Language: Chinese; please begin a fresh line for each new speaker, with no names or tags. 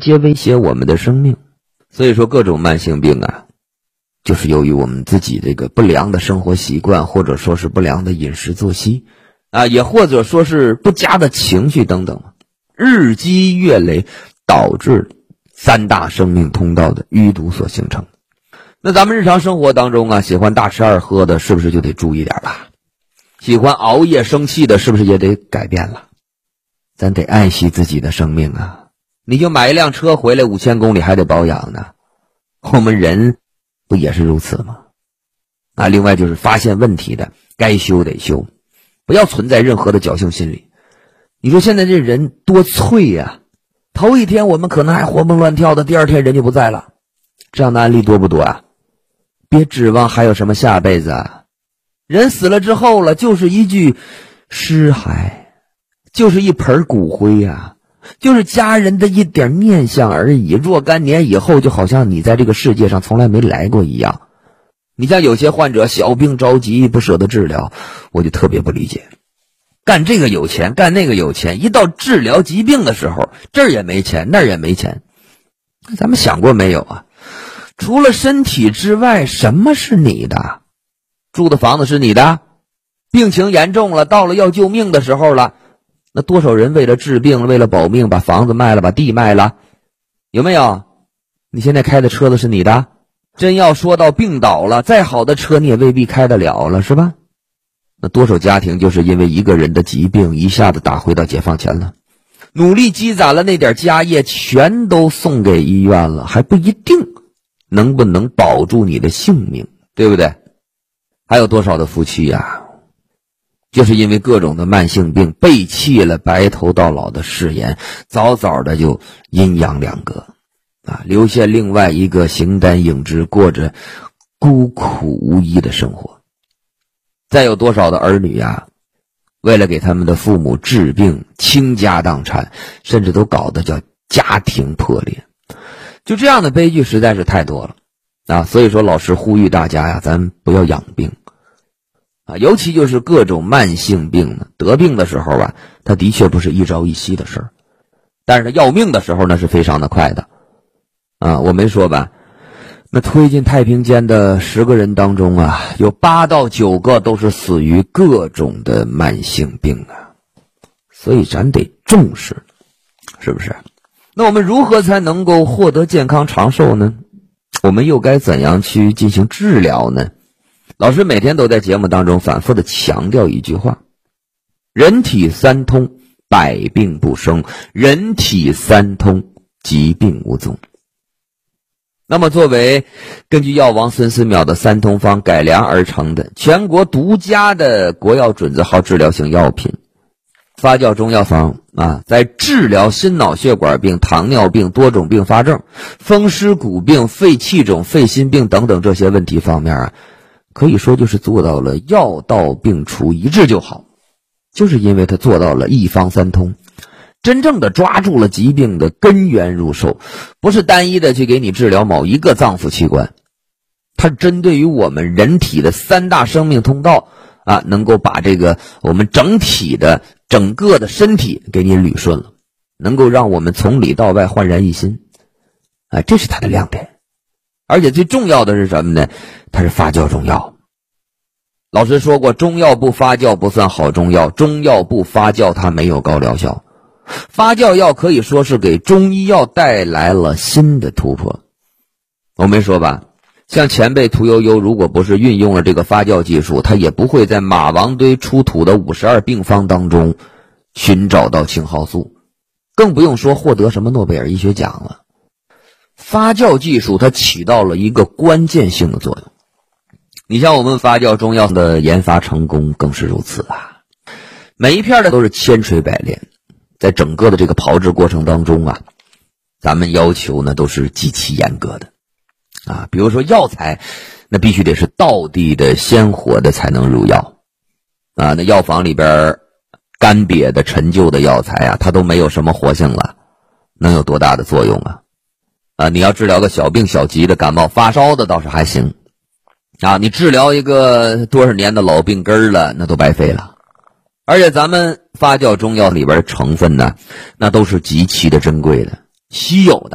接威胁我们的生命。所以说各种慢性病啊，就是由于我们自己这个不良的生活习惯，或者说是不良的饮食作息啊，也或者说是不佳的情绪等等，日积月累导致三大生命通道的淤堵所形成。那咱们日常生活当中啊，喜欢大吃二喝的是不是就得注意点吧？喜欢熬夜生气的是不是也得改变了？咱得爱惜自己的生命啊！你就买一辆车回来5000公里还得保养呢，我们人不也是如此吗？啊，另外就是发现问题的该修得修，不要存在任何的侥幸心理。你说现在这人多脆呀，头一天我们可能还活蹦乱跳的，第二天人就不在了，这样的案例多不多啊？别指望还有什么下辈子啊，人死了之后了，就是一具尸骸，就是一盆骨灰啊，就是家人的一点念想而已，若干年以后就好像你在这个世界上从来没来过一样。你像有些患者小病着急不舍得治疗，我就特别不理解，干这个有钱，干那个有钱，一到治疗疾病的时候，这儿也没钱那儿也没钱。咱们想过没有啊？除了身体之外，什么是你的？住的房子是你的？病情严重了，到了要救命的时候了，那多少人为了治病，为了保命，把房子卖了，把地卖了，有没有？你现在开的车子是你的？真要说到病倒了，再好的车你也未必开得了了，是吧？那多少家庭就是因为一个人的疾病一下子打回到解放前了，努力积攒了那点家业全都送给医院了，还不一定能不能保住你的性命，对不对？还有多少的夫妻啊，就是因为各种的慢性病背弃了白头到老的誓言，早早的就阴阳两隔啊，留下另外一个形单影只，过着孤苦无依的生活。再有多少的儿女啊，为了给他们的父母治病倾家荡产，甚至都搞得叫家庭破裂。就这样的悲剧实在是太多了啊！所以说老师呼吁大家呀，咱不要养病啊，尤其就是各种慢性病呢，得病的时候啊，它的确不是一朝一夕的事儿，但是它要命的时候呢是非常的快的啊！我没说吧，那推进太平间的10个人当中啊，有8到9个都是死于各种的慢性病啊，所以咱得重视，是不是？那我们如何才能够获得健康长寿呢？我们又该怎样去进行治疗呢？老师每天都在节目当中反复的强调一句话：人体三通，百病不生；人体三通，疾病无踪。那么作为根据药王孙思邈的三通方改良而成的全国独家的国药准字号治疗型药品发酵中药方啊，在治疗心脑血管病、糖尿病、多种并发症、风湿骨病、肺气肿、肺心病等等这些问题方面啊，可以说就是做到了药到病除，一治就好。就是因为他做到了一方三通，真正的抓住了疾病的根源入手，不是单一的去给你治疗某一个脏腑器官，它针对于我们人体的3大生命通道啊，能够把这个我们整个的身体给你捋顺了，能够让我们从里到外焕然一新啊，这是它的亮点。而且最重要的是什么呢？它是发酵中药。老师说过，中药不发酵不算好中药，中药不发酵它没有高疗效。发酵药可以说是给中医药带来了新的突破。我没说吧，像前辈屠呦呦如果不是运用了这个发酵技术，他也不会在马王堆出土的52病方当中寻找到青蒿素，更不用说获得什么诺贝尔医学奖了。发酵技术它起到了一个关键性的作用。你像我们发酵中药的研发成功更是如此啊，每一片的都是千锤百炼，在整个的这个炮制过程当中啊，咱们要求呢都是极其严格的啊。比如说药材，那必须得是道地的鲜活的才能入药啊。那药房里边干瘪的陈旧的药材啊，它都没有什么活性了，能有多大的作用啊？啊，你要治疗个小病小疾的感冒发烧的倒是还行啊，你治疗一个多少年的老病根了，那都白费了。而且咱们发酵中药里边的成分呢，那都是极其的珍贵的、稀有的。